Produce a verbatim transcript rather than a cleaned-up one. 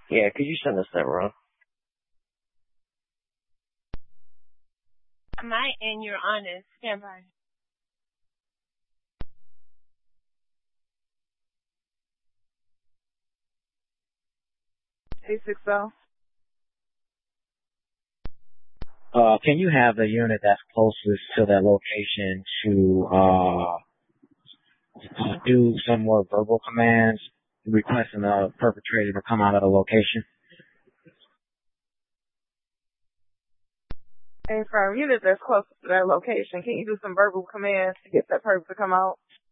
Yeah, could you send us that, bro? I might, and you're honest. Stand by. eight six zero. Uh, can you have the unit that's closest to that location to uh do some more verbal commands requesting the perpetrator to come out of the location? Hey, firm unit that's close to that location, can you do some verbal commands to get that person to come out?